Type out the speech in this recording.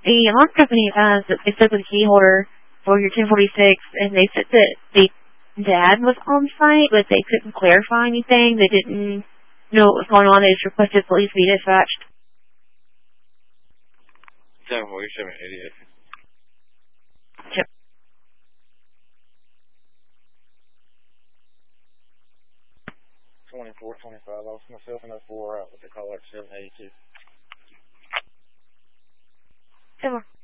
the alarm company that they said with the key holder for your 1046, and they said that the dad was on site, but they couldn't clarify anything. They didn't know what was going on. They just requested police be dispatched. 104788. Yep. 2425. I lost myself in 04 out with the call at 782. 10 more.